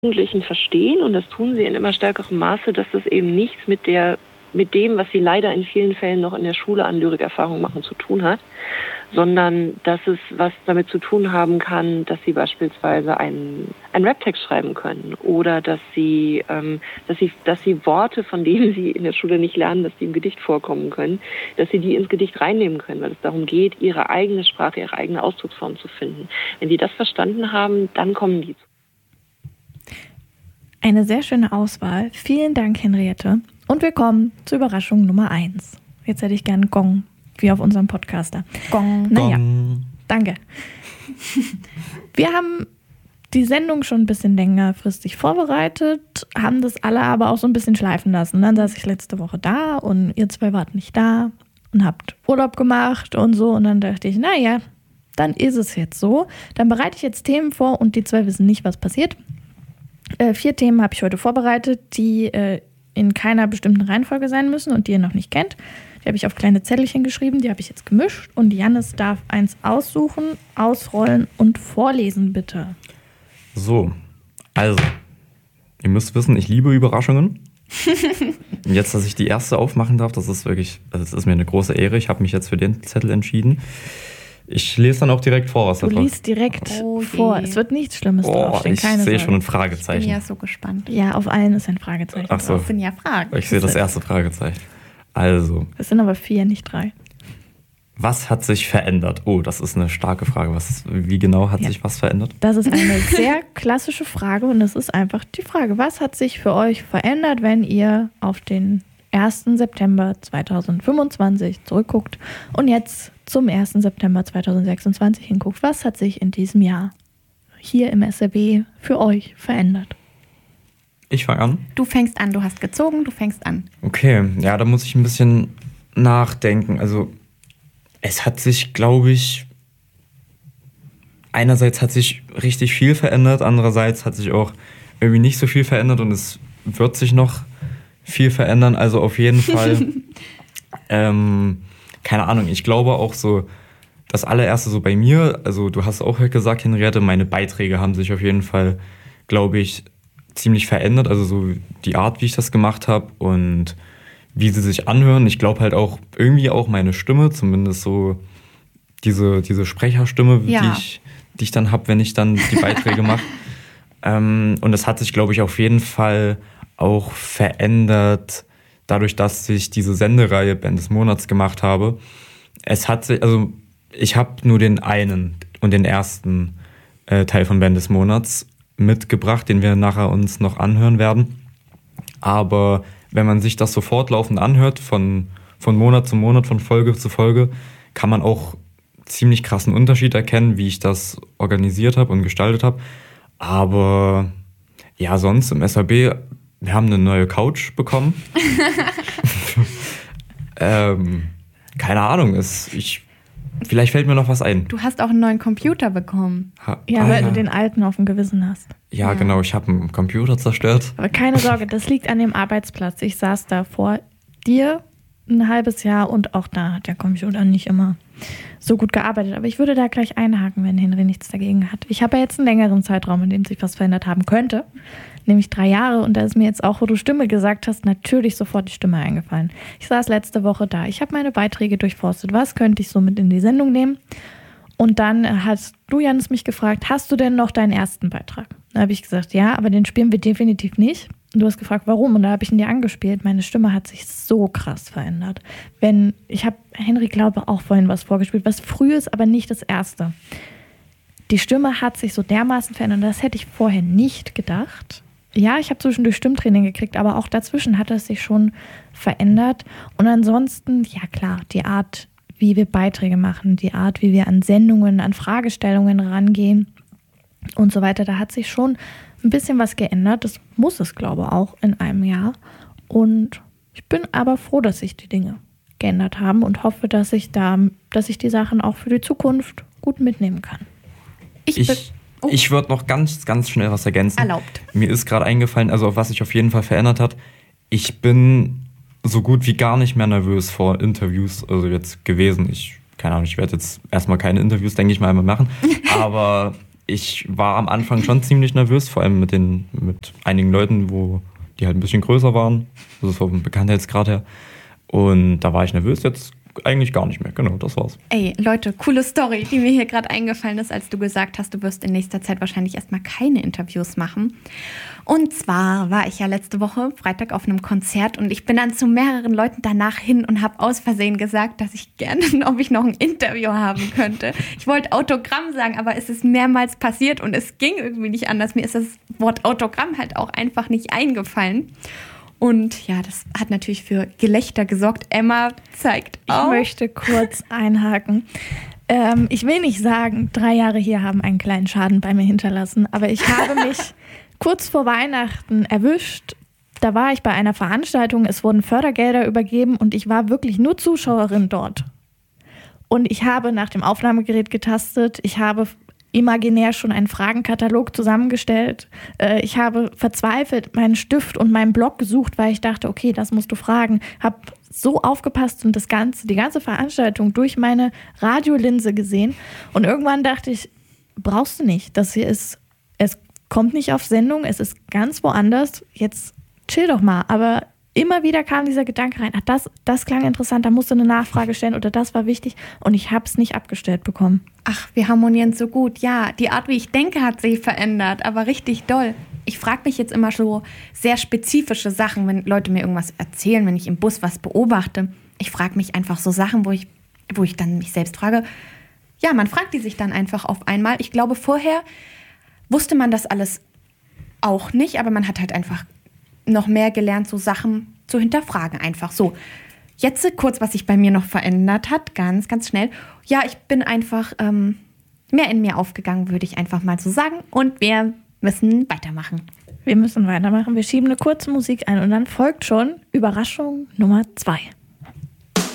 Jugendlichen verstehen, und das tun sie in immer stärkerem Maße, dass das eben nichts mit dem, was sie leider in vielen Fällen noch in der Schule an Lyrikerfahrung machen, zu tun hat, sondern dass es was damit zu tun haben kann, dass sie beispielsweise einen Rap-Text schreiben können oder dass sie Worte, von denen sie in der Schule nicht lernen, dass die im Gedicht vorkommen können, dass sie die ins Gedicht reinnehmen können, weil es darum geht, ihre eigene Sprache, ihre eigene Ausdrucksform zu finden. Wenn die das verstanden haben, dann kommen die zu. Eine sehr schöne Auswahl. Vielen Dank, Henriette. Und wir kommen zur Überraschung Nummer 1. Jetzt hätte ich gern Gong, wie auf unserem Podcaster. Gong. Naja, Gong. Danke. Wir haben die Sendung schon ein bisschen längerfristig vorbereitet, haben das alle aber auch so ein bisschen schleifen lassen. Dann saß ich letzte Woche da und ihr zwei wart nicht da und habt Urlaub gemacht und so. Und dann dachte ich, naja, dann ist es jetzt so. Dann bereite ich jetzt Themen vor und die zwei wissen nicht, was passiert. 4 Themen habe ich heute vorbereitet, die in keiner bestimmten Reihenfolge sein müssen und die ihr noch nicht kennt. Die habe ich auf kleine Zettelchen geschrieben, die habe ich jetzt gemischt. Und Jannis darf eins aussuchen, ausrollen und vorlesen, bitte. So, also, ihr müsst wissen, ich liebe Überraschungen. Und jetzt, dass ich die erste aufmachen darf, das ist mir eine große Ehre. Ich habe mich jetzt für den Zettel entschieden. Ich lese dann auch direkt vor, was da drauf ist. Du liest direkt vor. Es wird nichts Schlimmes draufstehen. Ich sehe schon ein Fragezeichen. Ich bin ja so gespannt. Ja, auf allen ist ein Fragezeichen. Ach so. Das sind ja Fragen. Ich sehe das erste Fragezeichen. Also. Es sind aber 4, nicht 3. Was hat sich verändert? Oh, das ist eine starke Frage. Wie genau hat sich was verändert? Das ist eine sehr klassische Frage und es ist einfach die Frage, was hat sich für euch verändert, wenn ihr auf den 1. September 2025 zurückguckt und jetzt zum 1. September 2026 hinguckt. Was hat sich in diesem Jahr hier im SRB für euch verändert? Ich fange an. Du fängst an, du hast gezogen, du fängst an. Okay, ja, da muss ich ein bisschen nachdenken. Also es hat sich, glaube ich, einerseits hat sich richtig viel verändert, andererseits hat sich auch irgendwie nicht so viel verändert und es wird sich noch viel verändern. Also auf jeden Fall, keine Ahnung, ich glaube auch so, das allererste so bei mir, also du hast auch gesagt, Henriette, meine Beiträge haben sich auf jeden Fall, glaube ich, ziemlich verändert. Also so die Art, wie ich das gemacht habe und wie sie sich anhören. Ich glaube halt auch irgendwie auch meine Stimme, zumindest so diese Sprecherstimme, ja, die ich dann habe, wenn ich dann die Beiträge mache. Und das hat sich, glaube ich, auf jeden Fall auch verändert, dadurch, dass ich diese Sendereihe Band des Monats gemacht habe. Es hat sich, also ich habe nur den einen und den ersten Teil von Band des Monats mitgebracht, den wir nachher uns noch anhören werden. Aber wenn man sich das so fortlaufend anhört, von Monat zu Monat, von Folge zu Folge, kann man auch ziemlich krassen Unterschied erkennen, wie ich das organisiert habe und gestaltet habe. Aber ja, sonst im SAB, wir haben eine neue Couch bekommen. Keine Ahnung, vielleicht fällt mir noch was ein. Du hast auch einen neuen Computer bekommen. Weil du den alten auf dem Gewissen hast. Ja, genau, ich habe einen Computer zerstört. Aber keine Sorge, das liegt an dem Arbeitsplatz. Ich saß da vor dir ein halbes Jahr und auch da hat der Computer nicht immer so gut gearbeitet. Aber ich würde da gleich einhaken, wenn Henry nichts dagegen hat. Ich habe ja jetzt einen längeren Zeitraum, in dem sich was verändert haben könnte. Nämlich 3 Jahre. Und da ist mir jetzt auch, wo du Stimme gesagt hast, natürlich sofort die Stimme eingefallen. Ich saß letzte Woche da. Ich habe meine Beiträge durchforstet. Was könnte ich so mit in die Sendung nehmen? Und dann hast du, Jannis, mich gefragt, hast du denn noch deinen ersten Beitrag? Da habe ich gesagt, ja, aber den spielen wir definitiv nicht. Und du hast gefragt, warum? Und da habe ich ihn dir angespielt. Meine Stimme hat sich so krass verändert. Ich habe Henry, glaube auch vorhin was vorgespielt, was früh ist, aber nicht das erste. Die Stimme hat sich so dermaßen verändert. Und das hätte ich vorher nicht gedacht. Ja, ich habe zwischendurch Stimmtraining gekriegt, aber auch dazwischen hat es sich schon verändert. Und ansonsten, ja klar, die Art, wie wir Beiträge machen, die Art, wie wir an Sendungen, an Fragestellungen rangehen und so weiter, da hat sich schon ein bisschen was geändert. Das muss es, glaube ich, auch in einem Jahr. Und ich bin aber froh, dass sich die Dinge geändert haben und hoffe, dass ich die Sachen auch für die Zukunft gut mitnehmen kann. Ich würde noch ganz, ganz schnell was ergänzen. Erlaubt. Mir ist gerade eingefallen, also was sich auf jeden Fall verändert hat. Ich bin so gut wie gar nicht mehr nervös vor Interviews, also jetzt gewesen. Ich werde jetzt erstmal keine Interviews, denke ich mal, machen. Aber ich war am Anfang schon ziemlich nervös, vor allem mit einigen Leuten, die halt ein bisschen größer waren, also vom Bekanntheitsgrad her. Und da war ich nervös, jetzt eigentlich gar nicht mehr. Genau, das war's. Ey, Leute, coole Story, die mir hier gerade eingefallen ist, als du gesagt hast, du wirst in nächster Zeit wahrscheinlich erstmal keine Interviews machen. Und zwar war ich ja letzte Woche Freitag auf einem Konzert und ich bin dann zu mehreren Leuten danach hin und habe aus Versehen gesagt, dass ich gerne, ob ich noch ein Interview haben könnte. Ich wollte Autogramm sagen, aber es ist mehrmals passiert und es ging irgendwie nicht anders. Mir ist das Wort Autogramm halt auch einfach nicht eingefallen. Und ja, das hat natürlich für Gelächter gesorgt. Emma zeigt auf. Ich möchte kurz einhaken. Ich will nicht sagen, 3 Jahre hier haben einen kleinen Schaden bei mir hinterlassen, aber ich habe mich kurz vor Weihnachten erwischt. Da war ich bei einer Veranstaltung, es wurden Fördergelder übergeben und ich war wirklich nur Zuschauerin dort. Und ich habe nach dem Aufnahmegerät getastet, ich habe imaginär schon einen Fragenkatalog zusammengestellt. Ich habe verzweifelt meinen Stift und meinen Block gesucht, weil ich dachte, okay, das musst du fragen. Habe so aufgepasst und die ganze Veranstaltung durch meine Radiolinse gesehen. Und irgendwann dachte ich, brauchst du nicht. Das hier es kommt nicht auf Sendung, es ist ganz woanders. Jetzt chill doch mal. Aber immer wieder kam dieser Gedanke rein, das klang interessant, da musst du eine Nachfrage stellen oder das war wichtig und ich habe es nicht abgestellt bekommen. Ach, wir harmonieren so gut. Ja, die Art, wie ich denke, hat sich verändert, aber richtig doll. Ich frage mich jetzt immer so sehr spezifische Sachen, wenn Leute mir irgendwas erzählen, wenn ich im Bus was beobachte. Ich frage mich einfach so Sachen, wo ich dann mich selbst frage. Ja, man fragt die sich dann einfach auf einmal. Ich glaube, vorher wusste man das alles auch nicht, aber man hat halt einfach noch mehr gelernt, so Sachen zu hinterfragen. Einfach so. Jetzt kurz, was sich bei mir noch verändert hat, ganz, ganz schnell. Ja, ich bin einfach mehr in mir aufgegangen, würde ich einfach mal so sagen. Und wir müssen weitermachen. Wir müssen weitermachen. Wir schieben eine kurze Musik ein und dann folgt schon Überraschung Nummer 2.